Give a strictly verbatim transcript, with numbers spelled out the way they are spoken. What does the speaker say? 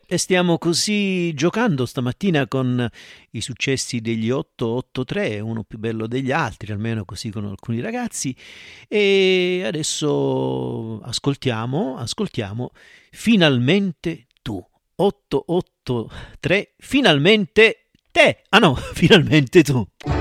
E stiamo così giocando stamattina con i successi degli otto otto tre, uno più bello degli altri, almeno così con alcuni ragazzi. E adesso ascoltiamo, ascoltiamo Finalmente tu. otto otto tre, finalmente te. Ah no, finalmente tu.